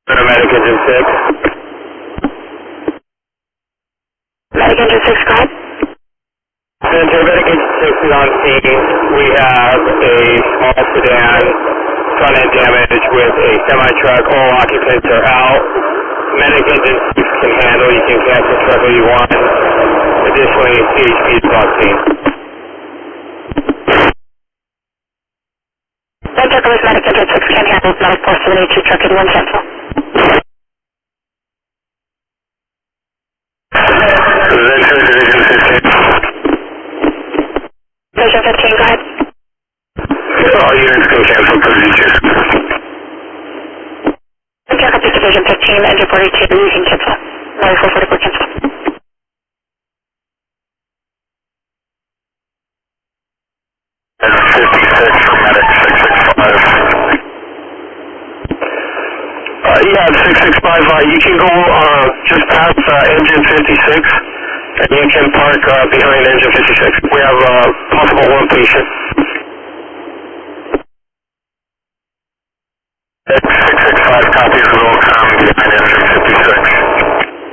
Paramedic Engine 6. Medic Engine 6, go ahead. Paramedic Engine 6 is on scene. We have a small sedan, front end damage with a semi-truck. All occupants are out. Medic Engine 6 can handle. You can cancel truck if you want. Additionally, CHP is on scene. One truck with Medic Engine 6 can handle. Medic Post 782, truck 81 cancel. Ventura Division 15. Division 15, go ahead. All units can cancel procedure. One truck up to Division 15, Engine 42, you can cancel. 9444 cancel. Engine 56 for Medic 665. Yeah, 665, you can go just past Engine 56, and you can park behind Engine 56. We have possible one patient. 665 copies.